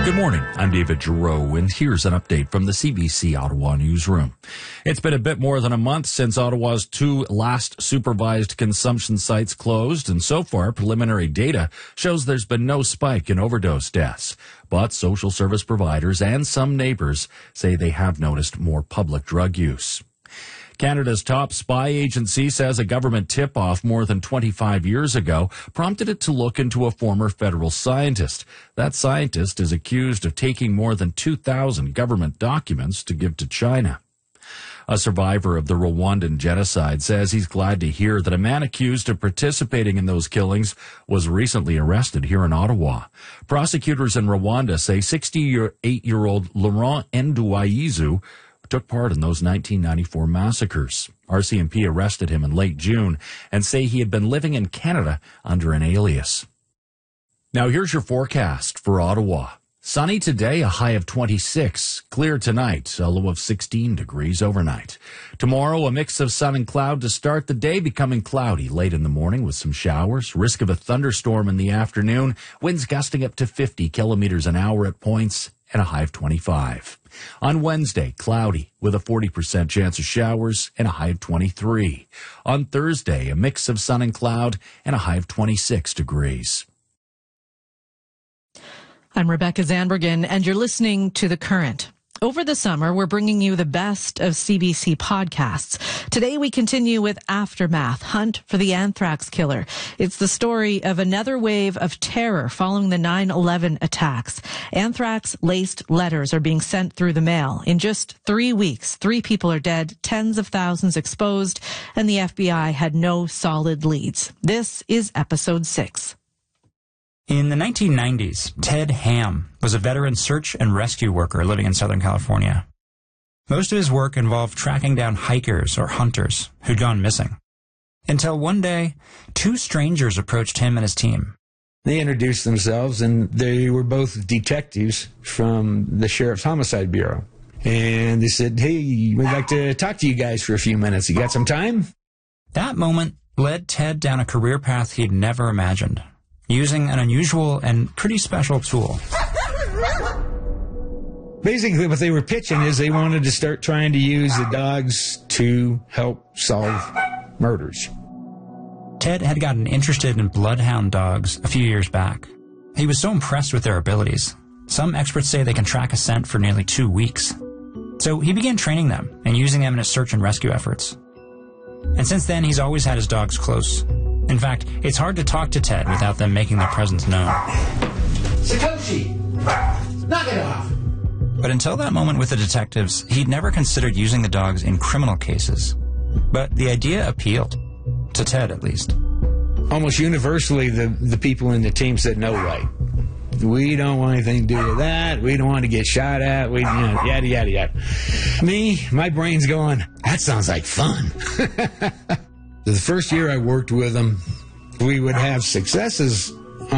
Good morning. I'm David Giroux, and here's an update from the CBC Ottawa newsroom. It's been a bit more than a month since Ottawa's 2 last supervised consumption sites closed, and so far, preliminary data shows there's been no spike in overdose deaths. But social service providers and some neighbors say they have noticed more public drug use. Canada's top spy agency says a government tip-off more than 25 years ago prompted it to look into a former federal scientist. That scientist is accused of taking more than 2,000 government documents to give to China. A survivor of the Rwandan genocide says he's glad to hear that a man accused of participating in those killings was recently arrested here in Ottawa. Prosecutors in Rwanda say 68-year-old Laurent Nduwayezu took part in those 1994 massacres. RCMP arrested him in late June and say he had been living in Canada under an alias. Now here's your forecast for Ottawa. Sunny today, a high of 26. Clear tonight, a low of 16 degrees overnight. Tomorrow, a mix of sun and cloud to start the day, becoming cloudy late in the morning with some showers. Risk of a thunderstorm in the afternoon. Winds gusting up to 50 kilometers an hour at points, and a high of 25. On Wednesday, cloudy with a 40% chance of showers and a high of 23. On Thursday, a mix of sun and cloud and a high of 26 degrees. I'm Rebecca Zandbergen, and you're listening to The Current. Over the summer, we're bringing you the best of CBC podcasts. Today, we continue with Aftermath, Hunt for the Anthrax Killer. It's the story of another wave of terror following the 9/11 attacks. Anthrax-laced letters are being sent through the mail. In just 3 weeks, 3 people are dead, tens of thousands exposed, and the FBI had no solid leads. This is episode 6. In the 1990s, Ted Ham was a veteran search and rescue worker living in Southern California. Most of his work involved tracking down hikers or hunters who'd gone missing. Until one day, 2 strangers approached him and his team. They introduced themselves, and they were both detectives from the Sheriff's Homicide Bureau. And they said, "Hey, we'd like to talk to you guys for a few minutes. You got some time?" That moment led Ted down a career path he'd never imagined, using an unusual and pretty special tool. Basically, what they were pitching is they wanted to start trying to use the dogs to help solve murders. Ted had gotten interested in bloodhound dogs a few years back. He was so impressed with their abilities. Some experts say they can track a scent for nearly 2 weeks. So he began training them and using them in his search and rescue efforts. And since then, he's always had his dogs close. In fact, it's hard to talk to Ted without them making their presence known. Satoshi! Knock it off! But until that moment with the detectives, he'd never considered using the dogs in criminal cases. But the idea appealed. To Ted, at least. Almost universally, the people in the team said, "No way. We don't want anything to do with that. We don't want to get shot at. Yada, yada, yada." Me, my brain's going, that sounds like fun. The first year I worked with them, we would have successes